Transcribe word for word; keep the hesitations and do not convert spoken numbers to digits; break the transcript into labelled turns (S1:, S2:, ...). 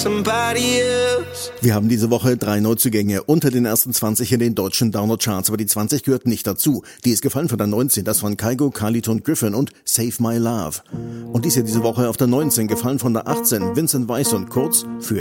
S1: Wir haben diese Woche drei Neuzugänge unter den ersten zwanzig in den deutschen Download-Charts, aber die zwanzig gehört nicht dazu. Die ist gefallen von der neunzehn, das waren Kygo, Carlito und Griffin und Save My Love. Und dies hier diese Woche auf der neunzehn, gefallen von der achtzehn, Vincent Weiss und Kurz für